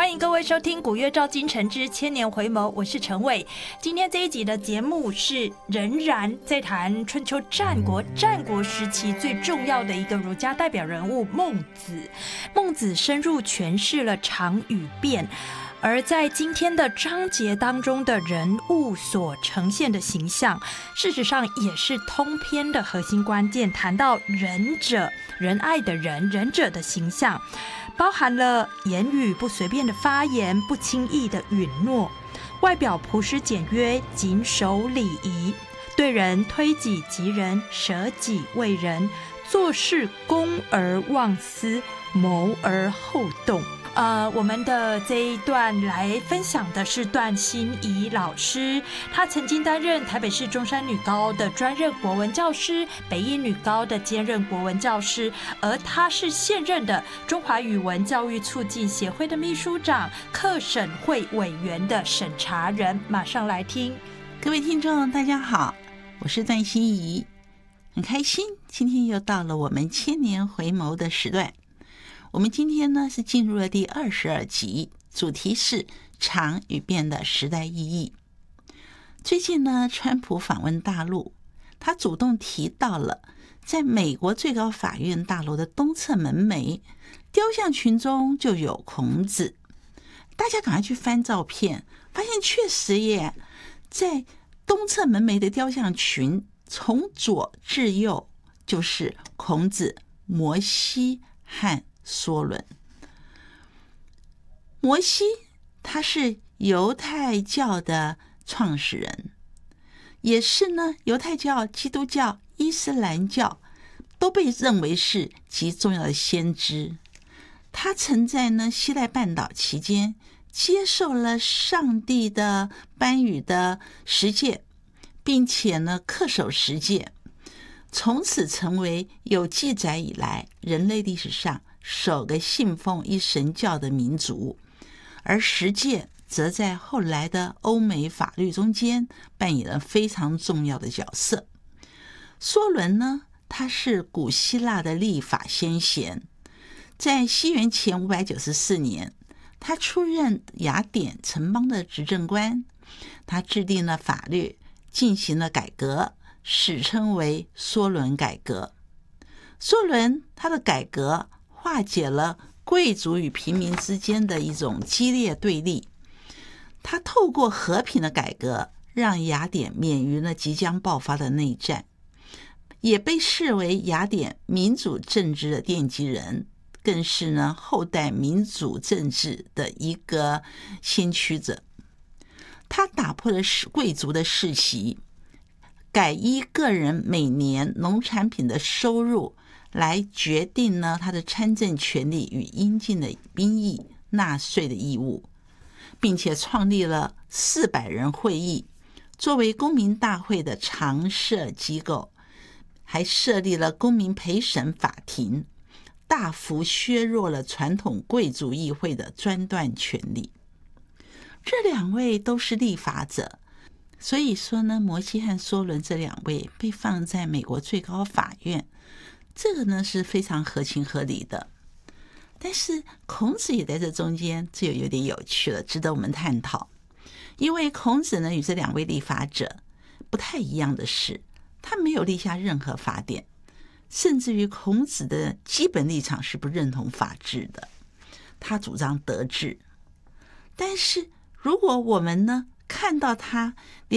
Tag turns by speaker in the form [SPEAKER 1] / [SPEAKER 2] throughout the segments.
[SPEAKER 1] 欢迎各位收听古月照今晨之千年回眸，我是陈伟。今天这一集的节目是仍然在谈春秋战国时期最重要的一个儒家代表人物孟子。孟子深入诠释了常与变，而在今天的章节当中的人物所呈现的形象，事实上也是通篇的核心关键。谈到仁者，仁爱的仁，仁者的形象，包含了言语不随便的发言，不轻易的允诺，外表朴实简约，谨守礼仪，对人推己及人，舍己为人，做事公而忘私，谋而后动。我们的这一段来分享的是段心怡老师，她曾经担任台北市中山女高的专任国文教师，北一女高的兼任国文教师，而她是现任的中华语文教育促进协会的秘书长，课审会委员的审查人。马上来听。
[SPEAKER 2] 各位听众大家好，我是段心怡，很开心今天又到了我们千年回眸的时段。我们今天呢是进入了第22集，主题是常与变的时代意义。最近呢，川普访问大陆，他主动提到了在美国最高法院大楼的东侧门楣雕像群中就有孔子。大家赶快去翻照片，发现确实耶，在东侧门楣的雕像群，从左至右就是孔子、摩西和梭伦。摩西他是犹太教的创始人，也是呢犹太教、基督教、伊斯兰教都被认为是极重要的先知。他曾在呢西奈半岛期间接受了上帝的颁予的十诫，并且呢恪守十诫，从此成为有记载以来人类历史上首个信奉一神教的民族，而十诫则在后来的欧美法律中间扮演了非常重要的角色。梭伦呢，他是古希腊的立法先贤，在西元前594年，他出任雅典城邦的执政官，他制定了法律，进行了改革，史称为梭伦改革。梭伦他的改革化解了贵族与平民之间的一种激烈对立，他透过和平的改革，让雅典免于了即将爆发的内战，也被视为雅典民主政治的奠基人，更是呢后代民主政治的一个先驱者。他打破了贵族的世袭，改依个人每年农产品的收入来决定呢他的参政权利与应尽的兵役、纳税的义务，并且创立了400人会议作为公民大会的常设机构，还设立了公民陪审法庭，大幅削弱了传统贵族议会的专断权利。这两位都是立法者，所以说呢，摩西和梭伦这两位被放在美国最高法院，这个呢是非常合情合理的。但是孔子也在这中间，这有点有趣了，值得我们探讨。因为孔子呢与这两位立法者不太一样的是，他没有立下任何法典，甚至于孔子的基本立场是不认同法治的，他主张德治。但是如果我们呢看到他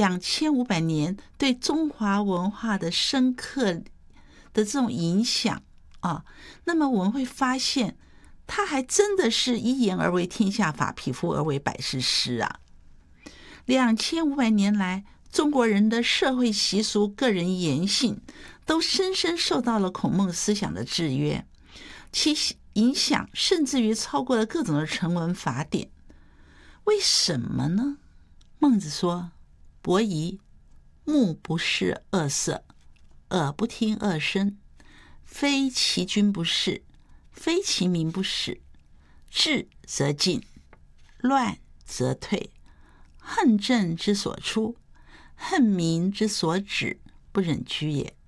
[SPEAKER 2] 2500年对中华文化的深刻的这种影响啊，那么我们会发现他还真的是一言而为天下法，匹夫而为百世师啊。2500年来，中国人的社会习俗、个人言行都深深受到了孔孟思想的制约，其影响甚至于超过了各种的成文法典。为什么呢？孟子说：伯夷，目不视恶色，耳不听恶声，非其君不视，非其民不使，治则进，乱则退，恨政之所出，恨民之所止，不忍居也。